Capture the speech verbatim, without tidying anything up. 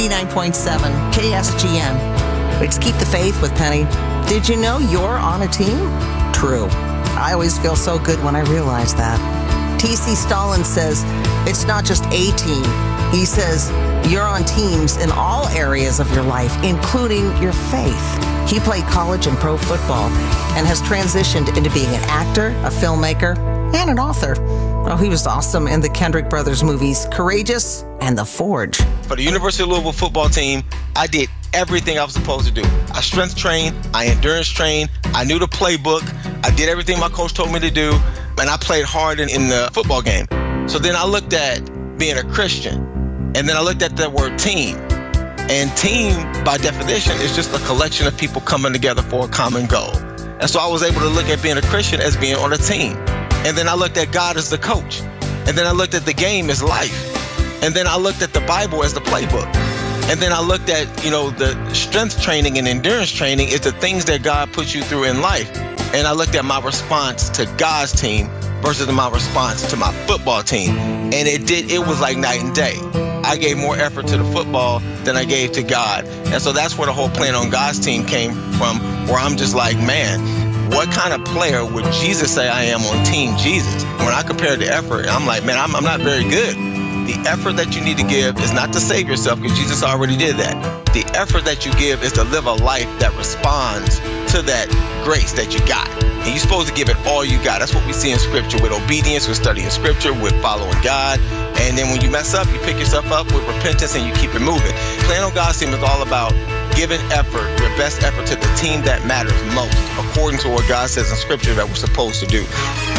ninety-nine point seven K S G M. It's Keep the Faith with Penny. Did you know you're on a team? True. I always feel so good when I realize that. T C Stalin says it's not just a team. He says you're on teams in all areas of your life, including your faith. He played college and pro football and has transitioned into being an actor, a filmmaker, and an author. Oh, he was awesome in the Kendrick Brothers movies, Courageous and The Forge. For the University of Louisville football team, I did everything I was supposed to do. I strength trained, I endurance trained, I knew the playbook, I did everything my coach told me to do, and I played hard in, in the football game. So then I looked at being a Christian, and then I looked at the word team. And team, by definition, is just a collection of people coming together for a common goal. And so I was able to look at being a Christian as being on a team. And then I looked at God as the coach. And then I looked at the game as life. And then I looked at the Bible as the playbook. And then I looked at, you know, the strength training and endurance training is the things that God puts you through in life. And I looked at my response to God's team versus my response to my football team. And it did, it was like night and day. I gave more effort to the football than I gave to God. And so that's where the whole Playing on God's team came from, where I'm just like, man, what kind of player would Jesus say I am on Team Jesus? When I compare the effort, I'm like, man, I'm, I'm not very good. The effort that you need to give is not to save yourself, because Jesus already did that. The effort that you give is to live a life that responds to that grace that you got. And you're supposed to give it all you got. That's what we see in Scripture with obedience, with studying Scripture, with following God. And then when you mess up, you pick yourself up with repentance and you keep it moving. Playing on God's team is all about giving effort, your best effort to the team that matters most, according to what God says in Scripture that we're supposed to do.